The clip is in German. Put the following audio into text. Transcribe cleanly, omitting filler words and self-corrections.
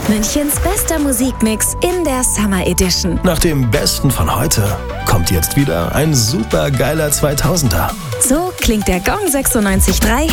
Münchens bester Musikmix in der Summer Edition. Nach dem Besten von heute kommt jetzt wieder ein super geiler 2000er. So klingt der Gong 96.3